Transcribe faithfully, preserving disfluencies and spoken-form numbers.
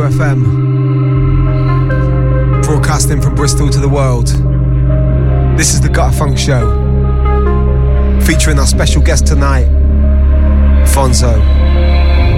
F M, broadcasting from Bristol to the world. This is the Gutter Funk Show, featuring our special guest tonight, Fonzo.